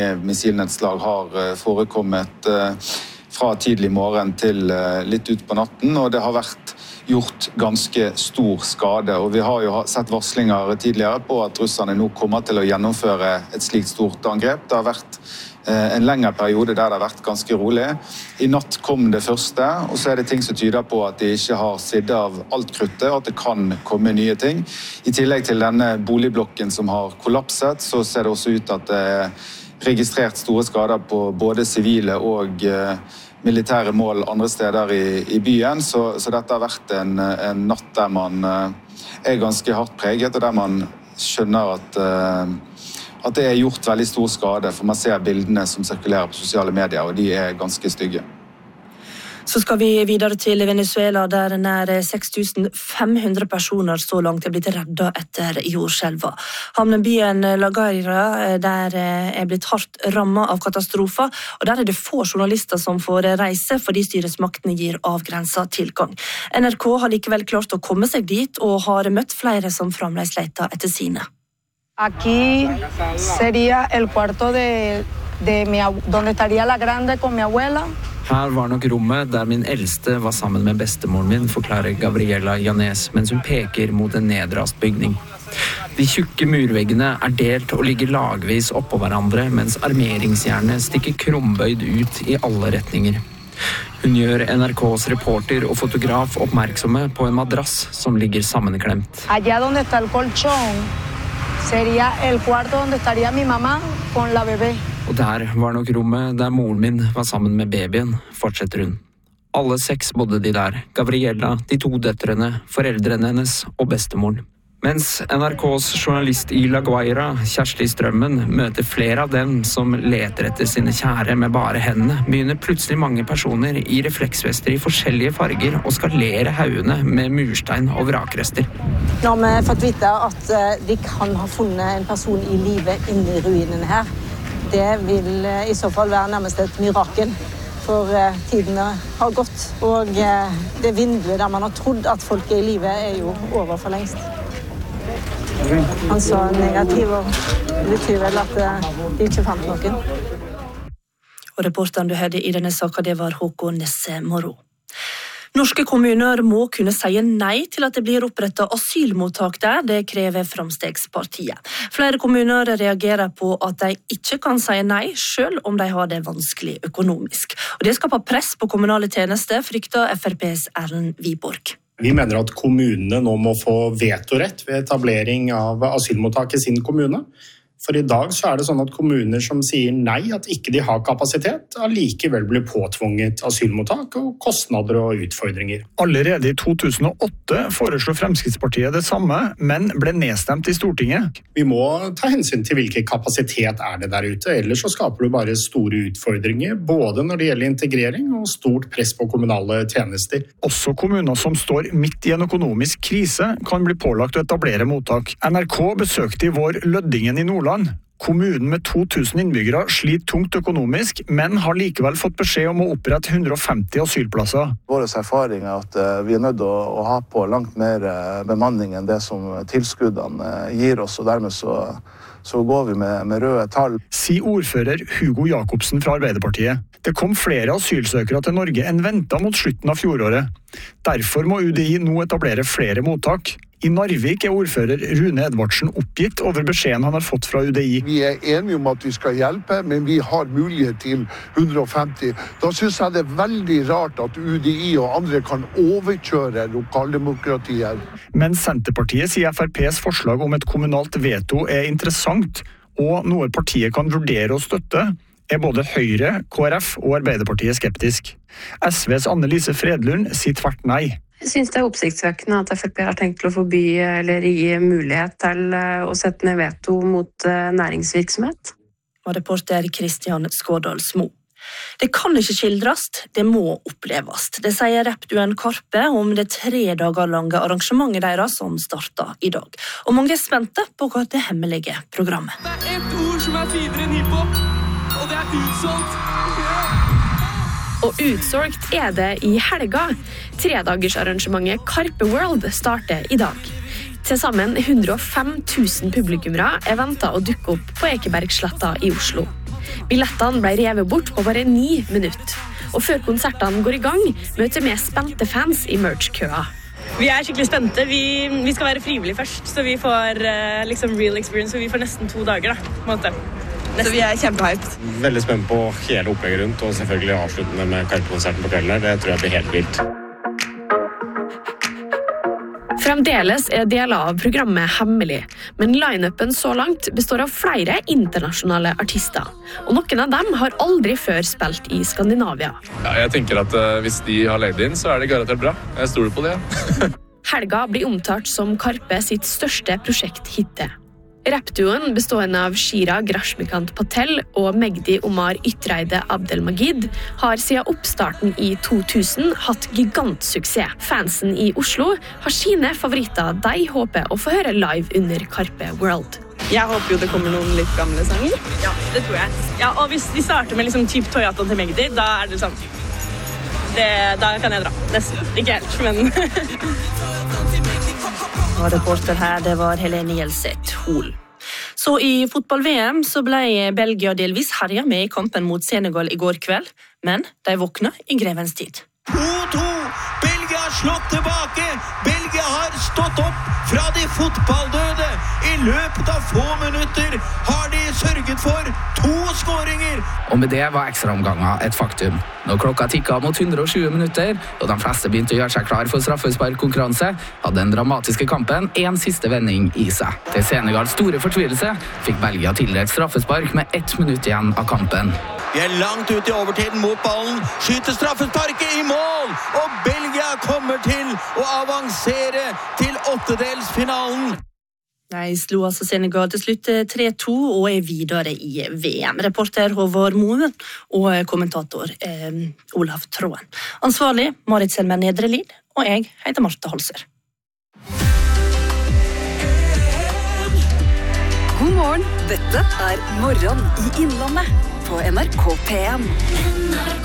Missilnedslag har forekommet fra tidlig morgen til litt ut på natten, og det har vært gjort ganske stor skade. Og vi har jo sett varslinger tidligere på at russerne nå kommer til å gjennomføre et slikt stort angrep. Det har vært en lengre periode der det har vært ganske rolig. I natt kom det første, og så det ting som tyder på at de ikke har sidd av alt kruttet, og at det kan komme nye ting. I tillegg til denne boligblokken som har kollapset, så ser det også ut at det registrert store skader på både sivile og militære mål andre steder i byen, så dette har vært en natt der man ganske hardt preget, og der man skjønner at det gjort veldig stor skade, for man ser bildene som sirkulerer på sosiale medier, og de ganske stygge. Så skal vi videre til Venezuela, der nær 6500 personer så langt blitt reddet etter jordskjelvet. Havnebyen La Guaira der blitt hardt rammet av katastrofer, og der det få journalister som får reise fordi styresmaktene gir avgrenset tilgang. NRK har likevel klart å komme seg dit, og har møtt flere som fremdeles leter etter sine. Aquí sería el cuarto donde estaría la grande con mi abuela. Her var nok rommet der min eldste var sammen med bestemoren min, forklarer Gabriela Llanes, mens hun peker mot en nedrast bygning. De tjukke murveggene delt og ligger lagvis oppå hverandre, mens armeringsjernet stikker krumbøyd ut i alle retninger. Hun gjør NRKs reporter og fotograf oppmerksomme på en madrass som ligger sammenklemt. Allá donde está el colchón sería el cuarto donde estaría mi mamá con la bebé. Og der var nok rommet der moren min var sammen med babyen, fortsetter hun. Alle 6 bodde de der, Gabriella, de 2 døtrene, foreldrene hennes og bestemoren. Mens NRKs journalist i La Guaira, Kjersti Strømmen, møter flere av dem som leter etter sine kjære med bare hendene, begynner plutselig mange personer i refleksvester i forskjellige farger og skalere haugene med murstein og vrakrester. Nå har vi fått vite at de kan ha funnet en person i livet inne i ruinene her. Det vil i så fall være nærmest et mirakel, for tidene har gått, og det vinduet der man har trodd at folk i livet jo over for lengst. Han sa negativ, og det betyr vel at de ikke fant noen. Og reporteren du hørte i denne saken, det var Håkon Nesse Moro. Norske kommuner må kunne si nei til at det blir opprettet asylmottak der, det krever Framstegspartiet. Flere kommuner reagerer på at de ikke kan si nei, selv om de har det vanskelig økonomisk. Og det skaper press på kommunale tjenester, frykter FrPs Erlend Wiborg. Vi mener at kommunene nå må få vetorett ved etablering av asylmottak i sin kommune. For i dag så det sånn at kommuner som sier nei, at ikke de har kapasitet, allikevel blir påtvunget asylmottak og kostnader og utfordringer. Allerede i 2008 foreslo Fremskrittspartiet det samme, men ble nedstemt i Stortinget. Vi må ta hensyn til hvilken kapasitet det der ute, ellers så skaper du bare store utfordringer, både når det gjelder integrering og stort press på kommunale tjenester. Også kommuner som står midt i en økonomisk krise kan bli pålagt å etablere mottak. NRK besøkte i vår Løddingen i Nordland. Kommunen med 2000 innbyggere sliter tungt økonomisk, men har likevel fått beskjed om å opprette 150 asylplasser. Vår erfaring at vi nødt til å ha på langt mer bemanning enn det som tilskuddene gir oss, og dermed så går vi med røde tall. Sier ordfører Hugo Jakobsen fra Arbeiderpartiet. Det kom flere asylsøkere til Norge enn ventet mot slutten av fjoråret. Derfor må UDI nå etablere flere mottak. I Narvik ordfører Rune Edvardsen oppgitt over beskjeden han har fått fra UDI. Vi enige om at vi skal hjelpe, men vi har mulighet til 150. Da synes jeg det veldig rart at UDI og andre kan overkjøre lokaldemokratiet. Men Senterpartiet sier FrPs forslag om et kommunalt veto interessant, og noe partiet kan vurdere å støtte, både Høyre, KrF og Arbeiderpartiet skeptisk. SVs Anne-Lise Fredlund sier tvert nei. Jeg synes det oppsiktsvekkende at FrP har tenkt til å forby eller gi mulighet til å sette ned veto mot næringsvirksomhet. Og reporter Kristian Skårdalsmo. Det kan ikke skildres, det må oppleves. Det sier rappduoen Karpe om det 3 dager lange arrangementet deres som starter i dag. Og mange spente på hva det hemmelige programmet. Det et ord som finere enn hiphop, og det utsolgt. Og utsolgt det i helga. 3-dagersarrangementet Karpe World starter i dag. Til sammen 105 000 publikummere ventet å dukke opp på Ekebergsletta i Oslo. Billettene ble revet bort på bare 9 minutter. Og før konsertene går i gang, møter vi spente fans i merch-køa. Vi skikkelig spente. Vi skal være frivillige først, så vi får liksom real experience, og vi får nesten 2 dager da, på en måte. Så vi kjempehyped. Veldig spent på hele opplegget rundt, og selvfølgelig avsluttende med Karpe-konserten på kvelden. Det tror jeg blir helt vilt. Fremdeles deler av programmet hemmelig, men line-upen så langt består av flere internasjonale artister. Og noen av dem har aldri før spilt i Skandinavia. Ja, jeg tenker at hvis de har leid inn, så det garantert bra. Jeg stoler på det. Helga blir omtalt som Karpe sitt største prosjekt hittil. Rappduoen bestående av Shira Grashmikant Patel og Megdi Omar Ytreide Abdelmagid har siden oppstarten i 2000 hatt gigantsuksess. Fansen i Oslo har sine favoritter de håper å få høre live under Karpe World. Jeg håper jo det kommer noen litt gamle sanger. Ja, det tror jeg. Ja, og hvis de starter med liksom typ Toyota til Megdi, da det sånn. Da kan jeg dra. Nesten. Ikke helt, men... Og reporter her, det var Helene Gjelseth Hol. Så i fotball-VM så ble Belgia delvis herja med i kampen mot Senegal i går kveld, men de våkna i grevens tid. 2-2! Belgia har slått tilbake! Belgia har stått opp fra de fotballdøde! I løpet av få minutter har de sørget for 2 skåringer! Og med det var ekstraomganger et faktum. Når klokka tikket mot 120 minutter, og de fleste begynte å gjøre seg klar for straffesparkkonkurranse, hadde den dramatiske kampen en siste vending i seg. Til Senegals store fortvilelse fikk Belgia tildelt straffespark med 1 minutt igjen av kampen. De langt ut i overtiden mot ballen, skyter straffesparket i mål, og Belgia kommer til å avansere til 8-delsfinalen. De slo altså Senegal til slutt 3-2 og videre i VM. Reporter Håvard Moen og kommentator Olav Tråen. Ansvarlig Marit Selmer Nedrelid, og jeg heter Marte Holser. God morgen, dette Morgen i Innlandet på NRK P1.